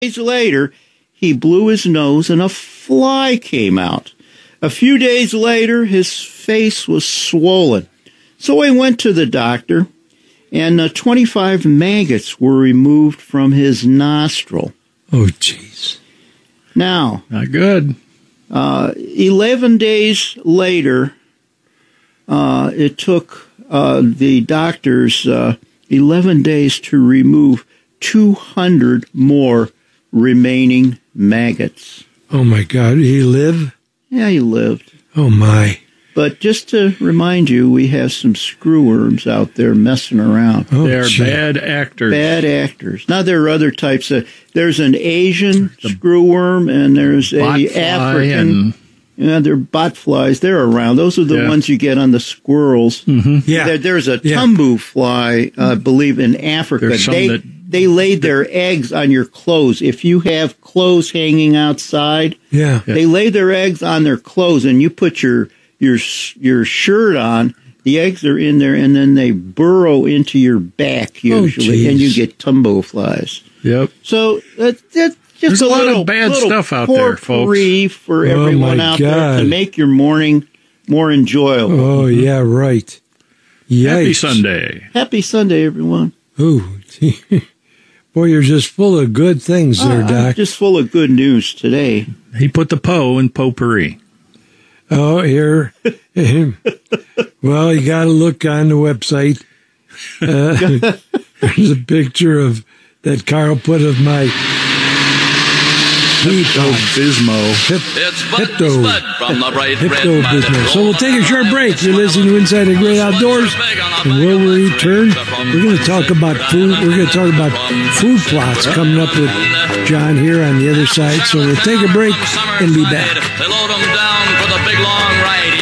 Days later, he blew his nose and a fly came out. A few days later, his face was swollen. So he went to the doctor, and 25 maggots were removed from his nostril. Oh, jeez. Now, not good. 11 days later, it took the doctors 11 days to remove 200 more remaining maggots. Oh, my God. Did he live? Yeah, he lived. Oh, my. But just to remind you, we have some screwworms out there messing around. Oh, they're bad actors. Bad actors. Now, there are other types of... There's an Asian screwworm, and there's a African... they're bot flies. They're around. Those are the ones you get on the squirrels. Mm-hmm. Yeah. There's a tumbu fly, I believe, in Africa. They laid their eggs on your clothes. If you have clothes hanging outside, they lay their eggs on their clothes, and you put your shirt on. The eggs are in there, and then they burrow into your back usually, and you get tumbo flies. Yep. So that's just there's a lot of bad stuff out there, folks. For everyone out there to make your morning more enjoyable. Oh yeah, right. Yikes. Happy Sunday. Happy Sunday, everyone. Ooh. Boy, you're just full of good things there, Doc. I'm just full of good news today. He put the po in potpourri. Oh, here. Well, you got to look on the website. There's a picture of that Carl put of my Bismo. Hipto from the bright Hipto Bismo. So we'll take a short break. You're listening to Inside the Great Outdoors. And when we return, we're going to talk about food. We're going to talk about food plots coming up with John here on the other side. So we'll take a break and be back. They load them down for the big long ride.